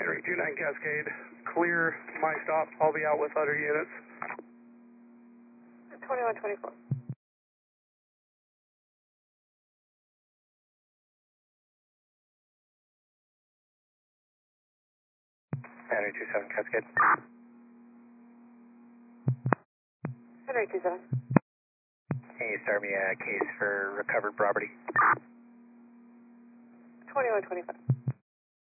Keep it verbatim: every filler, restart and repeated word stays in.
Henry two nine Cascade, clear my stop. I'll be out with other units. twenty-one twenty-four. Henry two seven Cascade. Henry two seven. Can you start me a case for recovered property? twenty-one twenty-five.